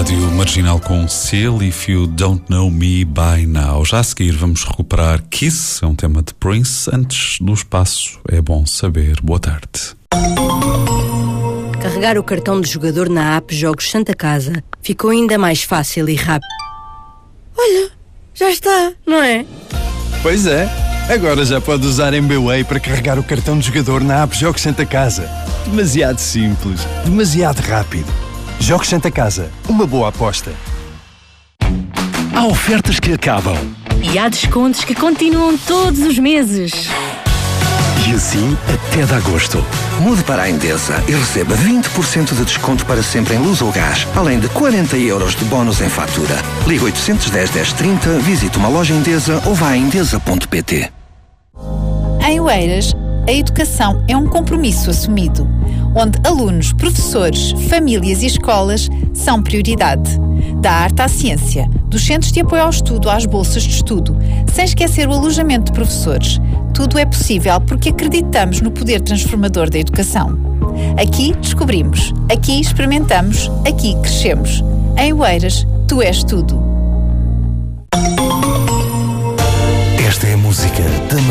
Rádio Marginal com Seal, If You Don't Know Me By Now. Já a seguir vamos recuperar Kiss, é um tema de Prince. Antes do espaço, é bom saber. Boa tarde. Carregar o cartão de jogador na app Jogos Santa Casa ficou ainda mais fácil e rápido. Olha, já está, não é? Pois é, agora já pode usar MBWay para carregar o cartão de jogador na app Jogos Santa Casa. Demasiado simples, demasiado rápido. Jogos Santa Casa, uma boa aposta. Há ofertas que acabam. E há descontos que continuam todos os meses. E assim até de agosto. Mude para a Endesa e receba 20% de desconto para sempre em luz ou gás, além de 40 euros de bónus em fatura. Ligue 810 1030, visite uma loja Endesa ou vá a endesa.pt. Em Oeiras, a educação é um compromisso assumido, onde alunos, professores, famílias e escolas são prioridade. Da arte à ciência, dos centros de apoio ao estudo às bolsas de estudo, sem esquecer o alojamento de professores. Tudo é possível porque acreditamos no poder transformador da educação. Aqui descobrimos, aqui experimentamos, aqui crescemos. Em Oeiras, tu és tudo. Esta é a música da